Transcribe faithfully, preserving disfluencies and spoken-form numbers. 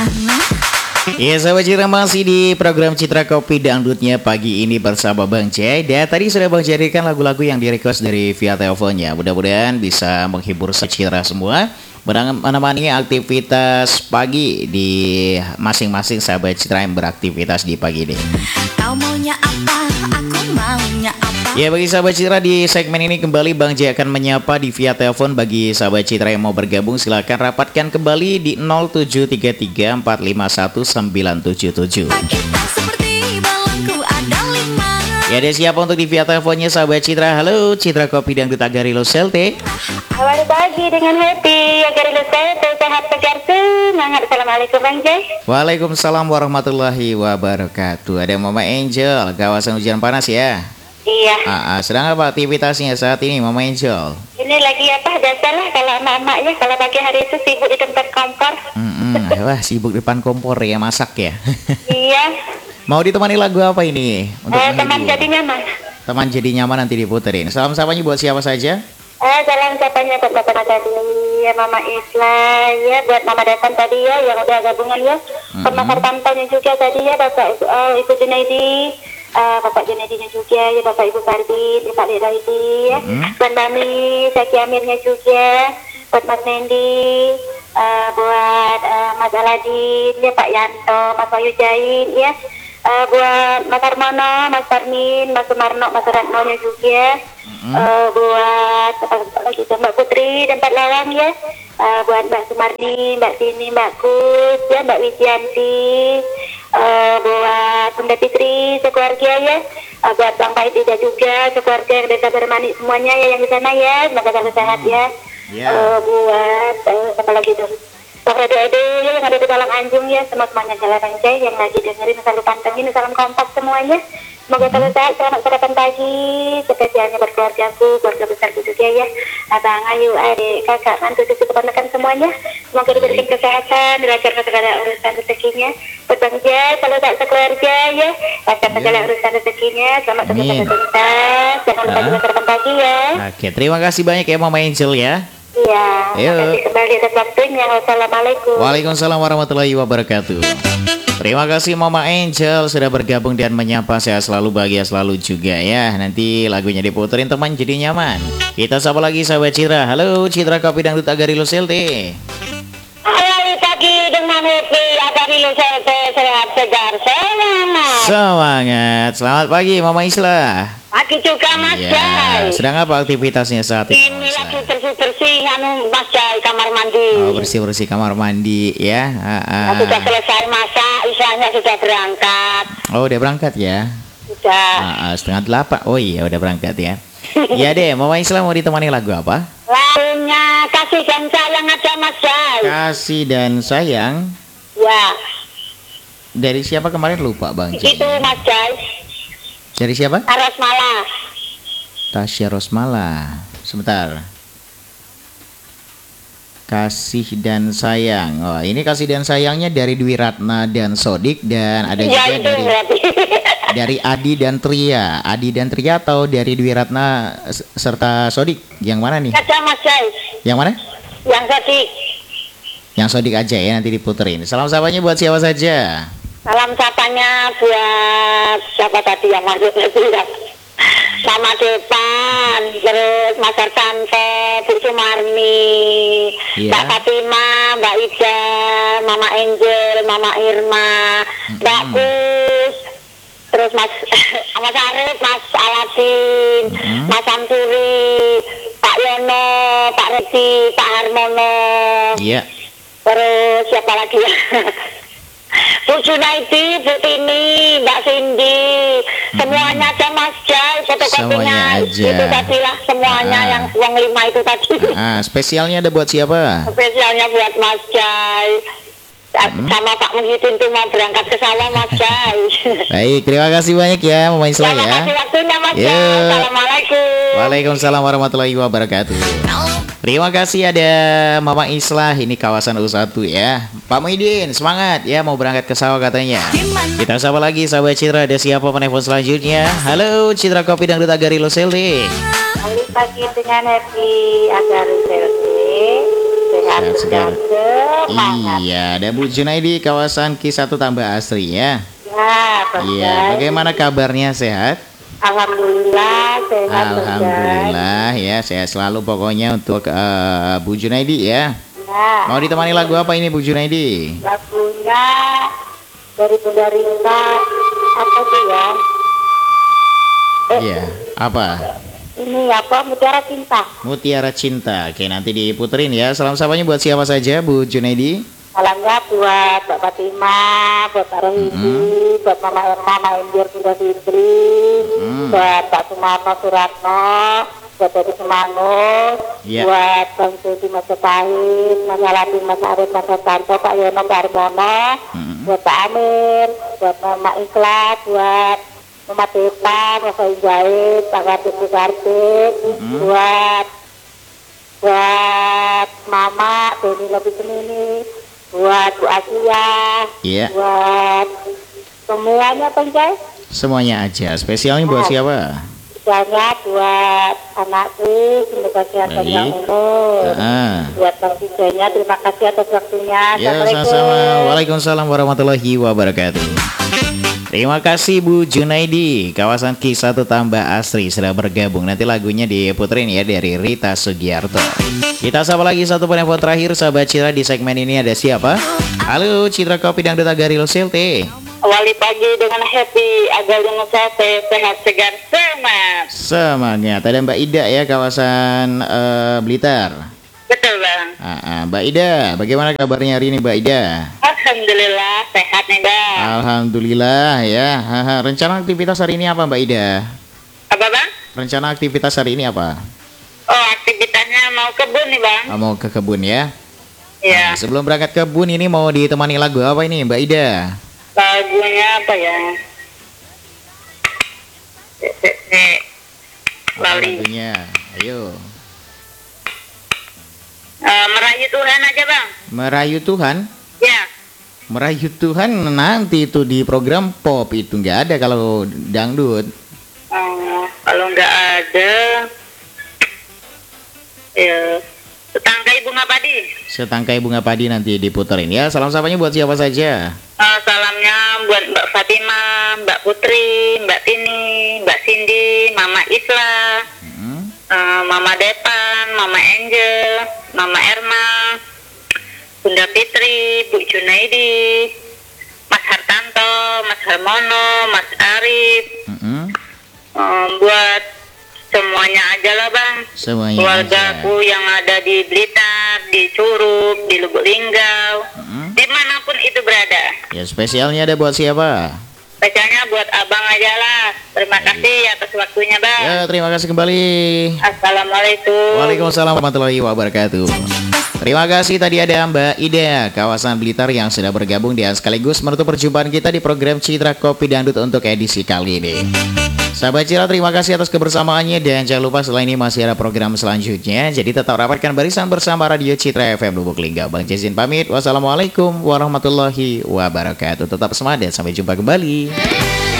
mana? Ya sahabat Citra, masih di program Citra Kopi Dangdutnya pagi ini bersama Bang Jai. Dan tadi sudah Bang jadikan lagu-lagu yang di request dari via teleponnya. Mudah-mudahan bisa menghibur Citra semua, menemani aktivitas pagi di masing-masing sahabat Citra yang beraktivitas di pagi ini. Kau maunya apa? Aku maunya apa? Ya, bagi sahabat Citra, di segmen ini kembali Bang Jai akan menyapa di via telepon. Bagi sahabat Citra yang mau bergabung silakan rapatkan kembali di nol tujuh tiga tiga empat lima satu sembilan tujuh tujuh. Kita seperti balonku ada lima. Ya, ada siapa untuk di via teleponnya sahabat Citra? Halo, Citra Kopi Dangdut Agarilo Selte. Awal pagi dengan Happy Agarilo Selte, sehat segar semangat. Assalamualaikum Bang Jai. Waalaikumsalam warahmatullahi wabarakatuh. Ada Mama Angel, kawasan hujan panas ya? Iya. Ah, ah, sedang apa aktivitasnya saat ini Mama Angel? Ini lagi apa? Biasalah kalau emak-emak ya, kalau pagi hari itu sibuk di tempat kompor. Hmm, wah sibuk depan kompor ya, masak ya. Iya. Mau ditemani lagu apa ini? Untuk Eh, teman menghibur? jadi nyaman. Teman jadi nyaman nanti diputerin. Salam sapanya buat siapa saja? Eh, salam sapanya buat Bapak tadi, ya Mama Isla, ya buat Mama Devan tadi ya, yang udah gabungan ya. Mm-hmm. Pemakar Pantaunya juga tadi ya, Bapak uh, Ibu Junaidi, uh, Bapak Junaidinya juga ya, Bapak Ibu Farbin, ya, Pak Lidaidi ya. Mm-hmm. Buat Bami, Zaki Amirnya juga, buat Mas Nendi, uh, buat uh, Mas Aladin, ya Pak Yanto, Mas Wayu Jain ya. Uh, buat Mas Armono, Mas Parmin, Mas Sumarno, Mas Ratno nya juga. Mm-hmm. uh, buat apa lagi Mbak Putri dan Pak Lawang ya. Uh, buat Mbak Sumarni, Mbak Tini, Mbak Kus ya, Mbak Wijianti. Uh, buat Bunda Fitri sekeluarga ya. Uh, buat Bang Paitida juga sekeluarga yang desa Bermani semuanya ya yang di sana ya. Semoga selalu sehat ya. Yeah. Uh, buat uh, apa lagi tuh? Bang Edo-Edo ya, yang ada di dalam Anjung ya, semua-semuanya jalan Jai yang lagi dengerin, selalu pantengin, salam kompak semuanya. Semoga selalu sehat, selamat sarapan pagi, spesialnya buat keluargaku, keluarga besarku juga ya. Abang Ayu, adik, kakak, mantu, cucu, keponakan semuanya. Semoga diberikan kesehatan, dilancarkan segala urusan rezekinya. Buat Bang Jai, selalu sehat sekeluarga ya. Lancar segala urusan rezekinya, selamat selamat tuntas. Jangan lupa juga sarapan pagi ya. Oke, terima kasih banyak ya Mama Angel ya. Iya, Yuk. kembali atas waktunya. Wassalamualaikum. Waalaikumsalam warahmatullahi wabarakatuh. Terima kasih Mama Angel sudah bergabung dan menyapa. Saya selalu bahagia selalu juga ya. Nanti lagunya diputerin teman jadi nyaman. Kita sapa lagi sahabat Citra. Halo Citra Kopi Dangdut Agarilo Selte. Halo pagi dengan Happy Agarilo Selte, sehat segar semangat. Semangat. Selamat pagi Mama Isla. Pagi juga Mas Ya, Jai. sedang apa aktivitasnya saat ini? Ini lagi bersih-bersih anu Mas Jai, kamar mandi. Oh, bersih-bersih kamar mandi ya. Ah, ah. Nah, sudah selesai masak, isanya sudah berangkat. Oh, udah berangkat ya. Sudah. Ah, ah, setengah delapan. Oh iya, udah berangkat ya. Ya deh, Mama Isla mau ditemani lagu apa? Lagunya Kasih dan Sayang aja Mas Jai. Kasih dan Sayang. Ya. Dari siapa kemarin lupa Bang Jai? Itu Mas Jai. Dari siapa? Aras Malah. Tasya Rosmala. Sebentar. Kasih dan Sayang. Oh, ini Kasih dan Sayangnya dari Dwi Ratna dan Sodik, dan ada Ya juga itu dari berarti. dari Adi dan Tria. Adi dan Tria atau dari Dwi Ratna s- serta Sodik? Yang mana nih? Ada Mas Jai. Yang mana? Yang tadi. Yang Sodik aja ya, nanti diputerin. Salam sapanya buat siapa saja? Salam sapanya buat siapa tadi yang masuknya bilang Mama Depan, terus Mas Artanto, Bu Sumarni, Iya. Mbak Fatima, Mbak Ida, Mama Angel, Mama Irma, Mbak Kus, terus Mas Mas Arif, Mas Aladin, Mm-mm. Mas Samsuri, Pak Yono, Pak Redi, Pak Harmono, Iya. terus siapa lagi ya? Bu Junaidi, Bu Tini, Mbak Cindy, semuanya aja Mas Jai, fotokopinya Semuanya aja. itu tadilah semuanya Ah. yang uang lima itu tadi. Ah, spesialnya ada buat siapa? Spesialnya buat Mas Jai. Sama Pak Muhyiddin tuh mau berangkat ke sawah Mas Jai. Baik, terima kasih banyak ya Mama Isla Terima ya. kasih waktunya Mas Yuk. Jai. Assalamualaikum. Waalaikumsalam warahmatullahi wabarakatuh. Terima kasih ada Mama Islah, ini kawasan U satu ya. Pak Muhyiddin, semangat ya mau berangkat ke sawah katanya. Kita sapa lagi sahabat Citra, ada siapa penelpon selanjutnya? Halo Citra Kopi Dangdut Agarilo Selte. Kali pagi dengan Happy Agarilo Selte. sehat Sehat dan segar. semangat. Iya, ada Bu Junaidi kawasan Ki satu Tambah Asri ya. Ya, Bang Iya, Jai. bagaimana kabarnya, sehat? Alhamdulillah sehat Bang Jai. Alhamdulillah ya, sehat selalu pokoknya untuk eh, Bu Junaidi ya. Ya, Mau ditemani lagu apa ini Bu Junaidi? lagunya dari Bunda Rita apa tuh ya? Eh, Iya, apa? ini apa? Mutiara Cinta. Mutiara Cinta. Oke, nanti diputerin ya. Salam sapanya buat siapa saja Bu Junaidi? Salamnya buat Mbak Fatimah, buat Pak Rohidi, buat Mama Erma, Mama Enjir, Bunda Fitri, Hmm. buat Pak Sumarno Suratno, buat Dedi Semangut, Iya. buat Bang Sudi Mas Pahit, Mas Aladin, Mas Arif, Mas Tanto, Pak Yono, Pak Armono, Hmm. buat Pak Amir, buat Mama Ikhlas, buat Mama Teta, Mas Jahit, Pak Kartik Kartik, Hmm. buat buat Mama, Doni Lebih Semini, buat Bu Asia, Iya. buat semuanya Penjai, Semuanya aja. Spesialnya buat siapa? misalnya buat anakku, semoga sehat Baik. panjang umur, Ah. buat Bang Vijaynya, terima kasih atas waktunya. Ya, sama-sama. Waalaikumsalam warahmatullahi wabarakatuh. Terima kasih Bu Junaidi, kawasan Ki satu Tambah Asri sudah bergabung. Nanti lagunya diputerin ya dari Rita Sugiarto. Kita sapa lagi satu penelpon terakhir sahabat Citra di segmen ini, ada siapa? Halo Citra Kopi Dangdut Agaril Silte. Awali pagi dengan happy, agar dengan sate, sehat segar semangat. Semangat. Ada Mbak Ida ya kawasan eh, Blitar. Betul Bang. Ah, ah, Mbak Ida, bagaimana kabarnya hari ini Mbak Ida? Alhamdulillah sehat nih Bang. Alhamdulillah ya. Haha. Rencana aktivitas hari ini apa Mbak Ida? Apa Bang? Rencana aktivitas hari ini apa? Oh aktivitasnya mau kebun nih Bang. Ah, mau ke kebun ya? Iya. Nah, sebelum berangkat kebun ini mau ditemani lagu apa ini Mbak Ida? Lagunya apa ya? Cek, cek, cek. Apa Lali. lagunya? Ayo. Eh, merayu Tuhan aja Bang. Merayu Tuhan. Ya. Merayu Tuhan nanti itu di program pop itu nggak ada kalau dangdut. Oh, kalau nggak ada, ya setangkai bunga padi. Setangkai bunga padi nanti diputerin ya. Salam sapanya buat siapa saja? Eh, salamnya buat Mbak Fatimah, Mbak Putri, Mbak Tini, Mbak Cindy, Mama Isla, Hmm. eh, Mama Depan, Mama Angel, Mama Erma, Bunda Fitri, Bu Junaidi, Mas Hartanto, Mas Harmono, Mas Arif, Mm-mm. eh, buat semuanya aja lah Bang. Semuanya Keluargaku aja. yang ada di Blitar, di Curug, di Lubuk Linggau, Mm-mm. dimanapun itu berada. Ya spesialnya ada buat siapa? Spesialnya buat abang aja lah. Terima Baik. kasih atas waktunya Bang. Ya terima kasih kembali. Assalamualaikum. Waalaikumsalam warahmatullahi wabarakatuh. Terima kasih tadi ada Mbak Ida kawasan Blitar yang sudah bergabung dan sekaligus menutup perjumpaan kita di program Citra Kopi Dangdut untuk edisi kali ini. Sahabat Citra, terima kasih atas kebersamaannya dan jangan lupa setelah ini masih ada program selanjutnya. Jadi tetap rapatkan barisan bersama Radio Citra F M Lubuk Linggau. Bang Jazin pamit. Wassalamualaikum warahmatullahi wabarakatuh. Tetap semangat dan sampai jumpa kembali.